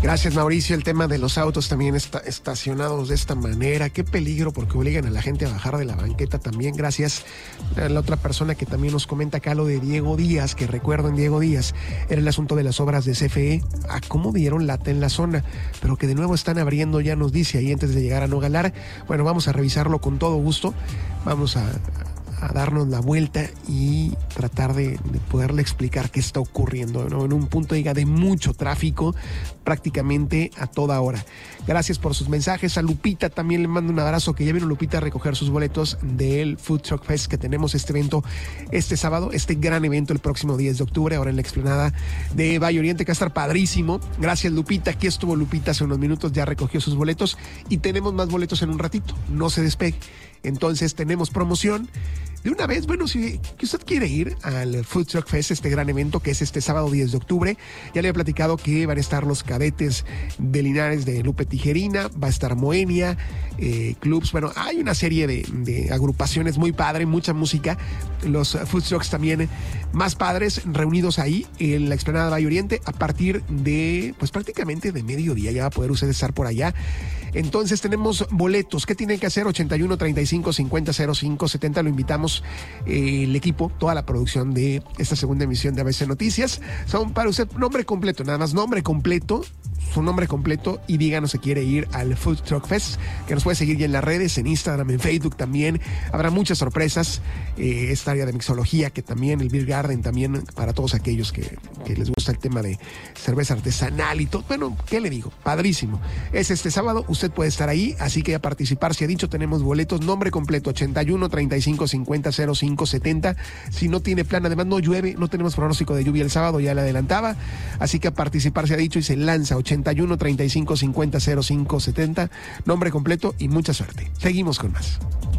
Gracias, Mauricio. El tema de los autos también estacionados de esta manera. Qué peligro, porque obligan a la gente a bajar de la banqueta también. Gracias a la otra persona que también nos comenta acá lo de Diego Díaz, que recuerden, Diego Díaz, era el asunto de las obras de CFE. A cómo dieron lata en la zona, pero que de nuevo están abriendo, ya nos dice ahí antes de llegar a Nogalar. Bueno, vamos a revisarlo con todo gusto. Vamos a darnos la vuelta y tratar de poderle explicar qué está ocurriendo, ¿no? En un punto, diga, de mucho tráfico prácticamente a toda hora. Gracias por sus mensajes. A Lupita también le mando un abrazo, que ya vino Lupita a recoger sus boletos del Food Truck Fest, que tenemos este evento este sábado, este gran evento el próximo 10 de octubre, ahora en la explanada de Valle Oriente, que va a estar padrísimo. Gracias, Lupita. Aquí estuvo Lupita hace unos minutos, ya recogió sus boletos y tenemos más boletos en un ratito. No se despegue. Entonces tenemos promoción. De una vez, bueno, si usted quiere ir al Food Truck Fest, este gran evento que es este sábado 10 de octubre, ya le he platicado que van a estar los cadetes de Linares de Lupe Tijerina, va a estar Moenia, clubs, bueno, hay una serie de agrupaciones muy padre, mucha música, los food trucks también más padres reunidos ahí en la explanada de Valle Oriente a partir de, pues prácticamente de mediodía, ya va a poder usted estar por allá. Entonces tenemos boletos. ¿Qué tienen que hacer? 81 35 50 05 70. Lo invitamos, el equipo, toda la producción de esta segunda emisión de ABC Noticias. Son para usted nombre completo, nada más nombre completo, su nombre completo, y díganos si quiere ir al Food Truck Fest, que nos puede seguir ya en las redes, en Instagram, en Facebook también. Habrá muchas sorpresas. Esta área de mixología, que también, el Beer Garden también, para todos aquellos que les gusta el tema de cerveza artesanal y todo. Bueno, ¿qué le digo? Padrísimo. Es este sábado, usted puede estar ahí, así que a participar. Si ha dicho, tenemos boletos, nombre completo, 81 35 50 05 70. Si no tiene plan, además no llueve, no tenemos pronóstico de lluvia el sábado, ya le adelantaba, así que a participar se ha dicho y se lanza 81 35 50 05 70, nombre completo y mucha suerte. Seguimos con más.